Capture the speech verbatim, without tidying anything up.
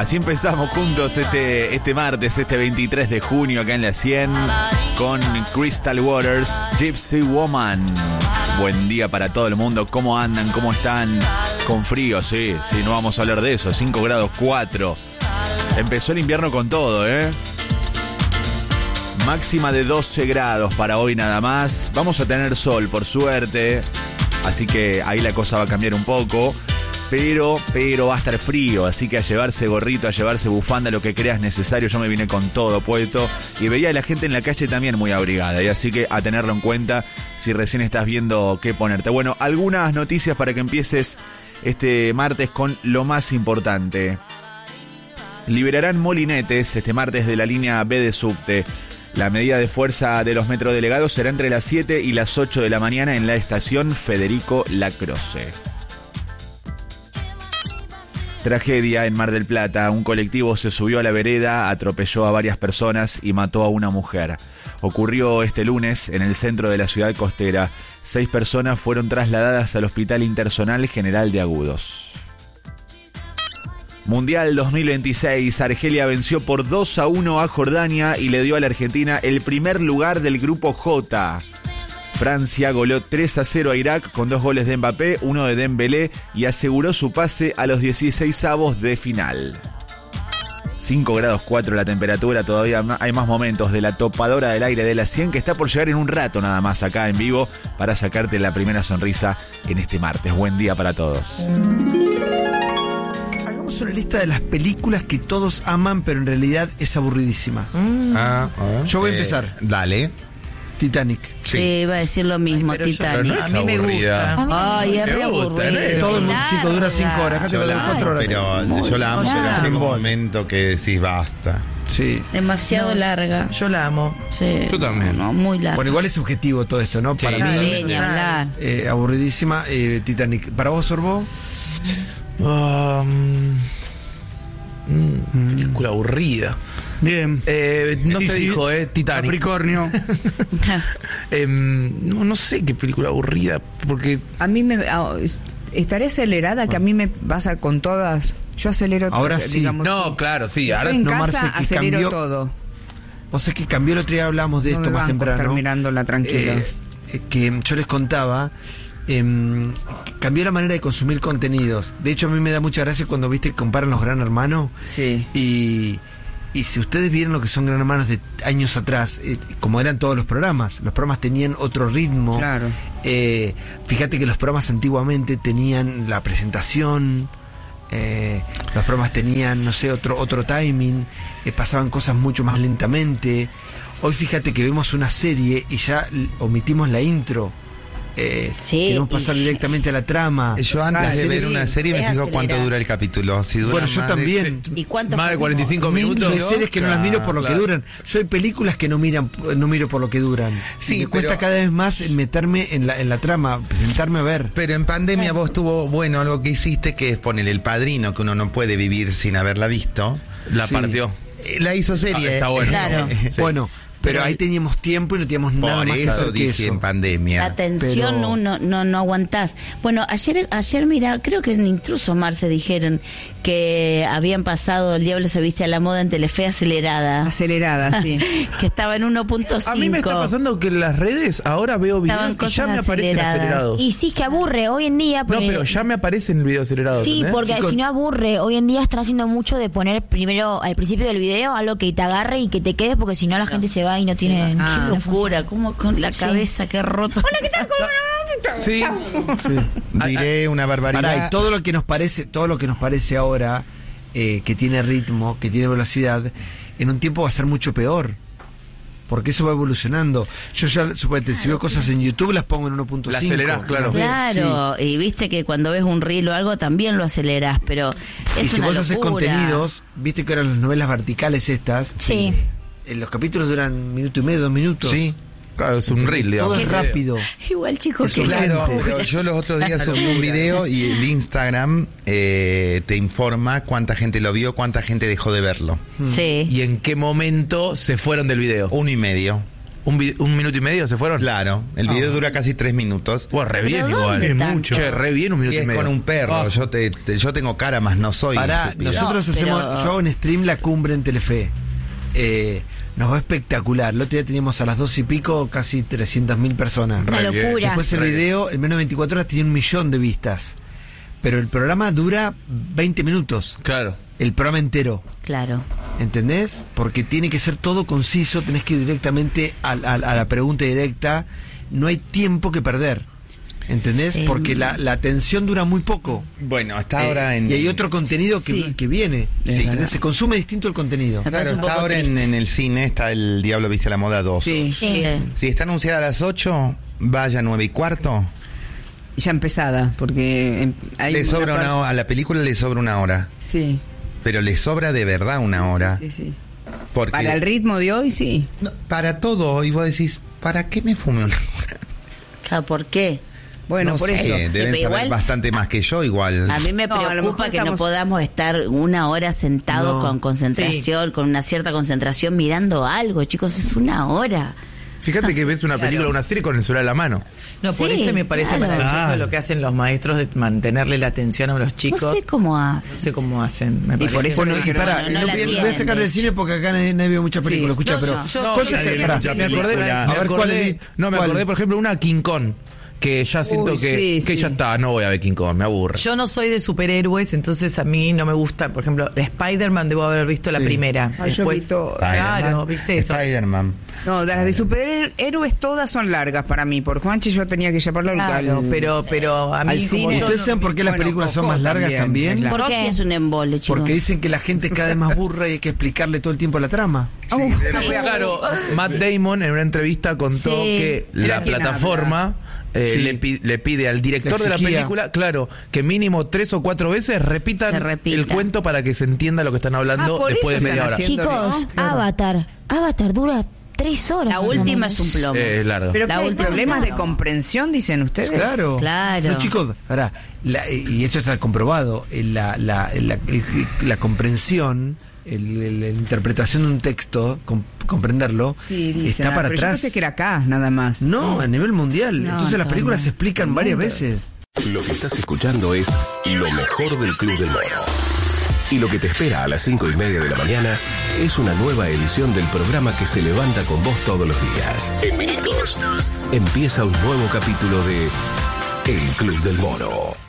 Así empezamos juntos este, este martes, este veintitrés de junio, acá en la cien, con Crystal Waters, Gypsy Woman. Buen día para todo el mundo. ¿Cómo andan? ¿Cómo están? Con frío, sí, sí, no vamos a hablar de eso. cinco grados cuatro. Empezó el invierno con todo, ¿eh? Máxima de doce grados para hoy nada más. Vamos a tener sol, por suerte. Así que ahí la cosa va a cambiar un poco. Pero, pero va a estar frío, así que a llevarse gorrito, a llevarse bufanda, lo que creas necesario. Yo me vine con todo puesto y veía a la gente en la calle también muy abrigada, y así que a tenerlo en cuenta si recién estás viendo qué ponerte. Bueno, algunas noticias para que empieces este martes con lo más importante. Liberarán molinetes este martes de la línea B de subte. La medida de fuerza de los metrodelegados será entre las siete y las ocho de la mañana en la estación Federico Lacroze. Tragedia en Mar del Plata. Un colectivo se subió a la vereda, atropelló a varias personas y mató a una mujer. Ocurrió este lunes en el centro de la ciudad costera. Seis personas fueron trasladadas al Hospital Interzonal General de Agudos. Mundial dos mil veintiséis. Argelia venció por dos a uno a Jordania y le dio a la Argentina el primer lugar del grupo J. Francia goleó tres a cero a Irak con dos goles de Mbappé, uno de Dembélé, y aseguró su pase a los dieciseisavos de final. cinco grados cuatro la temperatura, todavía hay más momentos de la topadora del aire de la cien, que está por llegar en un rato nada más acá en vivo para sacarte la primera sonrisa en este martes. Buen día para todos. Hagamos una lista de las películas que todos aman, pero en realidad es aburridísima. Mm. Ah, Yo voy a eh, empezar. Dale. Titanic. Sí, iba a decir lo mismo. Ay, pero yo- Titanic. pero no es A mí me aburrida. gusta. Ay, es Me re gusta, aburrido. ¿eh? Todo el mundo, Larga. chico, dura cinco horas. Dejate Yo de la cuatro amo, horas. pero yo la amo, pero larga. llega un Sin bol. momento que decís basta. Sí. Demasiado No, larga. Yo la amo. Sí. Yo también. No, muy larga. Bueno, igual es subjetivo todo esto, ¿no? Sí. Para Claro. mí, Sí, ni hablar. eh, aburridísima, eh, Titanic. ¿Para vos, Sorbo? Um, mm, película aburrida. Bien. Eh, no Y se si- dijo, eh, Titanic. Capricornio. Em, no, no sé qué película aburrida, porque A mí me... ah, estaré acelerada, que a mí me pasa con todas. Yo acelero todo. Ahora sí. digamos, no, claro, sí, ahora en no, casa Marce, que acelero cambió- todo. Vos sabés que cambió el otro día, hablamos de No esto me más banco estar temprano. mirándola tranquila. Eh, eh, que yo les contaba, em, cambió la manera de consumir contenidos. De hecho, a mí me da mucha gracia cuando viste que comparan los Gran Hermano. Sí. Y, y si ustedes vieron lo que son Gran Hermanos de años atrás, eh, como eran todos los programas, los programas tenían otro ritmo. Claro. Eh, fíjate que los programas antiguamente tenían la presentación, eh, los programas tenían, no sé, otro otro timing, eh, pasaban cosas mucho más lentamente. Hoy fíjate que vemos una serie y ya l- omitimos la intro. Eh, Sí, queremos pasar y- directamente a la trama. Yo antes La de serie- ver una serie me es fijo cuánto acelerado. dura el capítulo. Si dura Bueno, yo más de- también. ¿Y cuánto más de cuarenta y cinco minutos. Hay series que no las miro por lo Claro. que duran. Yo hay películas que no miran, no miro por lo que duran. Sí, Y me cuesta pero- cada vez más en meterme en la, en la trama, sentarme a ver. Pero en pandemia vos tuvo, bueno, algo que hiciste que es poner El Padrino, que uno no puede vivir sin haberla visto. La Sí. partió. Eh, La hizo serie. Ah, está bueno. Claro. Sí. Bueno, pero Pero ahí el- teníamos tiempo y no teníamos nada Por más que eso hacer que dije eso. en pandemia. La tensión Pero- uno no, no aguantás. Bueno, ayer, ayer mira, creo que en Intruso Marce dijeron que habían pasado El Diablo se viste a la moda en Telefe acelerada. Acelerada, sí. Que estaba en uno punto cinco. A mí me está pasando que en las redes ahora veo Estaban videos y cosas ya me aparecen aceleradas. acelerados. Y sí, es que aburre hoy en día. No, porque- pero ya me aparecen el video acelerado. Sí, ¿entendés? porque Chicos- si no aburre, hoy en día están haciendo mucho de poner primero al principio del video algo que te agarre y que te quedes, porque si no la gente se va y no tiene... Ah, no locura, como con la Sí. cabeza que roto. Hola, ¿qué tal? Sí. Sí. Diré una barbaridad. Pará, y todo lo que nos parece, todo lo que nos parece ahora, eh, que tiene ritmo, que tiene velocidad, en un tiempo va a ser mucho peor. Porque eso va evolucionando. Yo ya, suponete, si veo cosas en YouTube, las pongo en uno punto cinco. La acelerás, claro. Claro, y viste que cuando ves un reel o algo también lo acelerás, pero es Y si una vos haces locura. contenidos, viste que eran las novelas verticales estas. Sí. eh, los capítulos duran minuto y medio, dos minutos. Sí. Claro, es un reel, Todo digamos. es rápido. Igual, chicos, Eso que Claro, Gente. pero yo los otros días subí un video y el Instagram eh, te informa cuánta gente lo vio, cuánta gente dejó de verlo. sí. ¿Y en qué momento se fueron del video? Uno y medio. ¿Un, vi- un minuto y medio se fueron? Claro, el video dura casi tres minutos. Bueno, re bien ¿Pero igual. dónde Es tanto? mucho. Che, re bien un minuto Y y, es medio. con un perro. Ah. Yo te, te- yo tengo cara, más no soy Pará, estúpida. nosotros No, hacemos, pero- yo hago en stream la cumbre en Telefe. Eh, nos va espectacular. El otro día teníamos a las dos y pico casi trescientas mil personas. Una Re bien. locura. Después el Re bien. video, en menos de veinticuatro horas, tiene un millón de vistas. Pero el programa dura veinte minutos. Claro. El programa entero. Claro. ¿Entendés? Porque tiene que ser todo conciso, tenés que ir directamente a, a- a la pregunta directa. No hay tiempo que perder. ¿Entendés? Sí. Porque la, la atención dura muy poco. Bueno, está Eh, ahora en... y hay otro contenido que, Sí. que viene. Es ¿Entendés? verdad. Se consume distinto el contenido. Me Claro, parece un está poco ahora en, triste. en el cine, está el Diablo Viste la Moda dos. Sí. Sí. Si está anunciada a las ocho, vaya a nueve y cuarto. Ya empezada, porque em, hay Le una sobra parte- una hora, a la película le sobra una hora. Sí. Pero le sobra de verdad una hora. Sí, sí. Porque Para el ritmo de hoy, sí. No, para todo, y vos decís, ¿para qué me fume una hora? Claro, ¿por qué? Bueno, no por sé, eso. deben Sí, pero saber igual- bastante más que yo igual. A mí me No, a lo preocupa mejor que no estamos- podamos estar una hora sentados No. con concentración, con una cierta concentración mirando algo, chicos, es una hora. Fíjate que ves una película o una serie con el celular a la mano. No, por Sí, eso me parece claro. maravilloso Claro. lo que hacen los maestros de mantenerle la atención a los chicos. No sé cómo hace. No sé cómo hacen, me Y parece. por eso Bueno, no y quiero- pará, no, no no la voy, tienen, voy a sacar de del cine porque acá nadie, nadie vio mucha película. Escucha, No, pero. yo- yo- cosas yo que- nadie vio pará, mucha Me película. acordé, A me ver, ¿cuál acordé- es? no, me ¿Cuál? acordé, por ejemplo, una King Kong. Que ya siento Uy, que, sí, que sí. ya está, no voy a ver King Kong, me aburre. Yo no soy de superhéroes, entonces a mí no me gusta. Por ejemplo, la Spider-Man debo haber visto la Sí. primera. Ay, yo he visto- Claro, viste eso. Spider-Man. No, de las de superhéroes todas son largas para mí. Por Juanchi yo tenía que llevarlo al Claro, al- pero, pero a mí al como cine. yo ¿Ustedes no- saben por qué las Bueno, películas son Coco más largas también, también? es la- ¿Por ¿Por qué qué? es un embole, chicos? Porque dicen que la gente es cada vez más burra y hay que explicarle todo el tiempo la trama. Claro, Matt Damon en una entrevista contó Sí. que Mira la quién plataforma eh, Sí. le, pi- le pide al director Le de la exigía. película, claro, que mínimo tres o cuatro veces repitan Se repita. el cuento para que se entienda lo que están hablando Ah, por después de eso media están hora. haciendo- Chicos, ¿no? Claro. Avatar. Avatar dura tres horas. La última es un plomo. Eh, es largo. Pero La ¿qué hay última problemas es de una- comprensión, dicen ustedes. Claro. Claro. No, chicos, pará, la- y esto está comprobado, eh, la, la, la, la comprensión, el- el- la interpretación de un texto, com- comprenderlo, Sí, dicen. está ah, para pero yo atrás. pensé que era acá, nada más. No, a nivel mundial. No, Entonces las no, películas no. se explican varias veces. Lo que estás escuchando es lo mejor del Club del Mono. Y lo que te espera a las cinco y media de la mañana es una nueva edición del programa que se levanta con vos todos los días. En minutos empieza un nuevo capítulo de El Club del Mono.